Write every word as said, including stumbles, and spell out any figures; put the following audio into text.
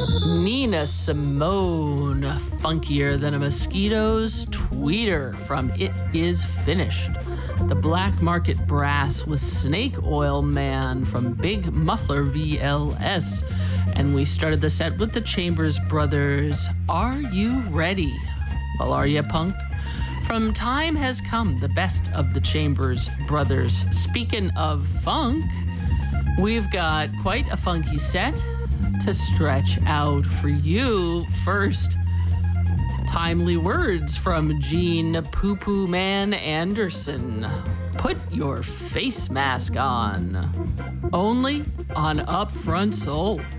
Nina Simone, funkier than a mosquito's tweeter from It Is Finished. The Black Market Brass with Snake Oil Man from Big Muffler V L S. And we started the set with the Chambers Brothers, Are You Ready? Well, are ya, punk? From Time Has Come, the best of the Chambers Brothers. Speaking of funk, we've got quite a funky set to stretch out for you. First, timely words from Gene Poo Poo Man Anderson. Put your face mask on. Only on Upfront Soul.